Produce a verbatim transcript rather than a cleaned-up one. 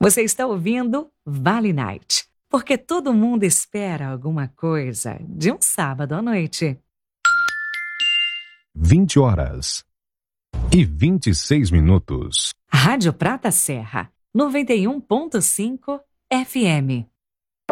Você está ouvindo Vale Night, porque todo mundo espera alguma coisa de um sábado à noite. vinte horas e vinte e seis minutos. Rádio Prata Serra, noventa e um ponto cinco F M.